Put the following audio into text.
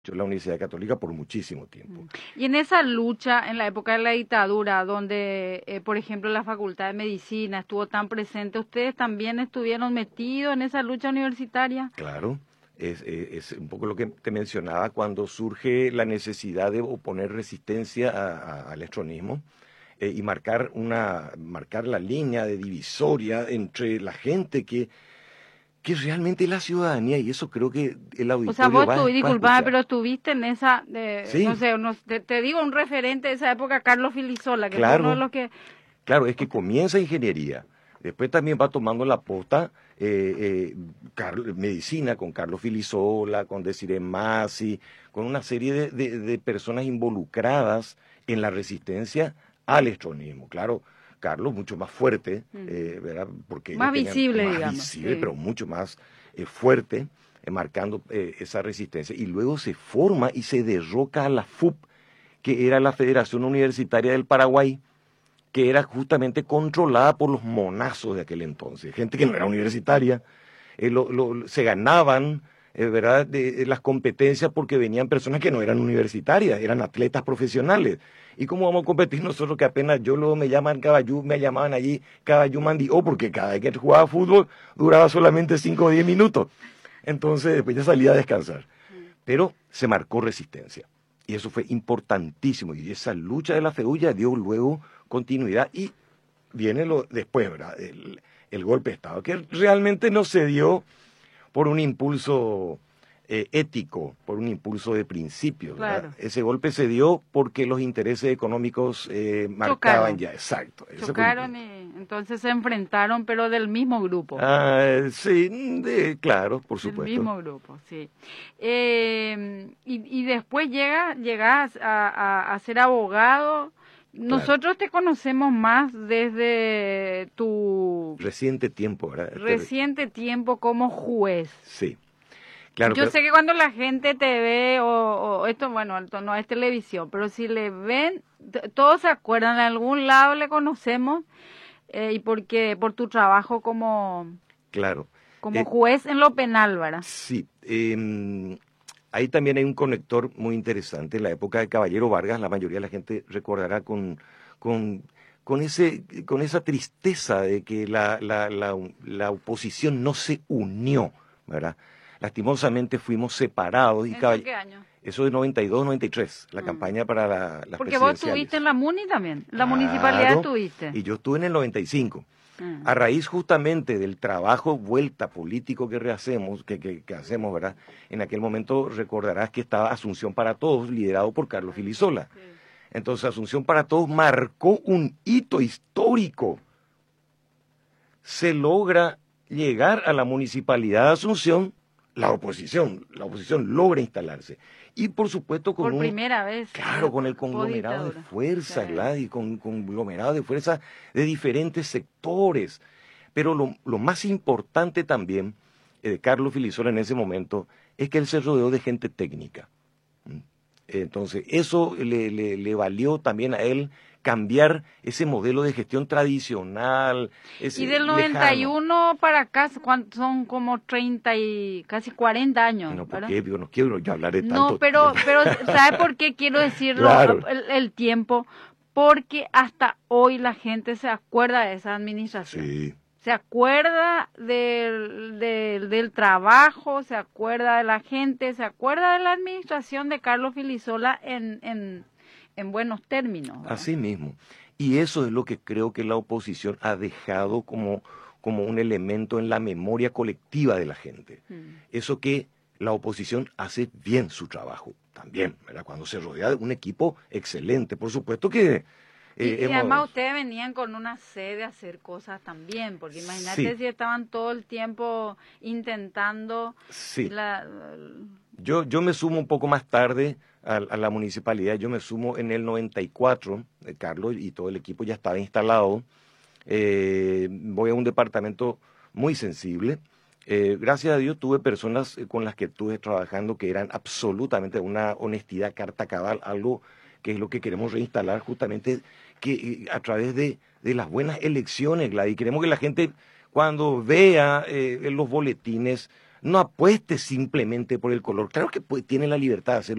la Universidad Católica por muchísimo tiempo. Y en esa lucha, en la época de la dictadura, donde, por ejemplo, la Facultad de Medicina estuvo tan presente, ¿ustedes también estuvieron metidos en esa lucha universitaria? Claro, es un poco lo que te mencionaba cuando surge la necesidad de oponer resistencia al estronismo y marcar la línea de divisoria entre la gente que realmente es la ciudadanía, y eso creo que el O sea, auditorio vos va a disculpame, escuchar. pero estuviste en esa, no Sí, sé, te digo un referente de esa época, Carlos Filisola, que fue uno de claro. los que... Claro, es que comienza ingeniería, después también va tomando la posta medicina con Carlos Filisola, con Desiree Masi, con una serie de personas involucradas en la resistencia al estronismo. Claro, Carlos mucho más fuerte, ¿verdad? Porque ellos Más tenían visible, más digamos, visible, sí. pero mucho más fuerte, marcando esa resistencia. Y luego se forma y se derroca a la FUP, que era la Federación Universitaria del Paraguay, que era justamente controlada por los monazos de aquel entonces, gente que no era universitaria, se ganaban, ¿verdad?, de las competencias porque venían personas que no eran universitarias, eran atletas profesionales. ¿Y cómo vamos a competir nosotros que apenas yo luego me llaman Caballú, me llamaban allí Caballú Mandió, porque cada vez que jugaba fútbol duraba solamente 5 o 10 minutos? Entonces después ya salía a descansar. Pero se marcó resistencia. Y eso fue importantísimo. Y esa lucha de la feulla dio luego continuidad. Y viene lo después, ¿verdad? El golpe de Estado, que realmente no se dio por un impulso ético, por un impulso de principios, ¿verdad? Claro. Ese golpe se dio porque los intereses económicos marcaban Chocaron. ya, exacto. Ese fue el Chocaron punto. y entonces se enfrentaron, pero del mismo grupo. Sí, claro, por Del supuesto. mismo grupo, sí. Y después llegas a ser abogado. Claro. Nosotros te conocemos más desde tu Reciente tiempo, ¿verdad? reciente tiempo como juez. Sí, claro, Yo claro. sé que cuando la gente te ve, o esto, bueno, esto no es televisión, pero si le ven, todos se acuerdan, de algún lado le conocemos, y porque por tu trabajo Claro. como juez en lo penal, ¿verdad? Sí, ahí también hay un conector muy interesante. En la época de Caballero Vargas, la mayoría de la gente recordará con, con esa tristeza de que la oposición no se unió, ¿verdad? Lastimosamente fuimos separados y ¿Eso qué año? eso de 92, 93, la campaña para las Porque vos presidenciales. estuviste en la MUNI también, en la municipalidad Claro, estuviste. y yo estuve en el 95. Ah. A raíz justamente del trabajo vuelta político que rehacemos, que hacemos, ¿verdad? En aquel momento recordarás que estaba Asunción para Todos, liderado por Carlos Filisola. Sí. Entonces Asunción para Todos marcó un hito histórico. Se logra llegar a la municipalidad de Asunción, la oposición logra instalarse. Y por supuesto Por primera vez. claro, con el conglomerado de Post-dictadura. fuerzas, Sí. ¿verdad? Y con conglomerado de fuerzas de diferentes sectores. Pero lo más importante también de Carlos Filisola en ese momento es que él se rodeó de gente técnica. Entonces, eso le valió también a él cambiar ese modelo de gestión tradicional, Y del lejano. 91 para acá, son como 30 y casi 40 años, No, ¿por ¿verdad? qué? Yo no quiero yo hablar de No, tanto pero tiempo. ¿sabe por qué quiero decirlo Claro, el tiempo? Porque hasta hoy la gente se acuerda de esa administración. sí. Se acuerda del trabajo, se acuerda de la gente, se acuerda de la administración de Carlos Filisola en buenos términos, ¿verdad? Así mismo. Y eso es lo que creo que la oposición ha dejado como un elemento en la memoria colectiva de la gente. Eso que la oposición hace bien su trabajo también, ¿verdad? Cuando se rodea de un equipo excelente. Por supuesto que Y además ustedes venían con una sed de hacer cosas también, porque imagínate Sí, si estaban todo el tiempo intentando sí. la, Yo me sumo un poco más tarde a la municipalidad, yo me sumo en el 94, Carlos y todo el equipo ya estaba instalado. Voy a un departamento muy sensible. Gracias a Dios tuve personas con las que estuve trabajando que eran absolutamente de una honestidad carta cabal, algo que es lo que queremos reinstalar justamente que a través de las buenas elecciones, Gladys. Queremos que la gente cuando vea en los boletines no apueste simplemente por el color. Claro que tiene la libertad de hacerlo.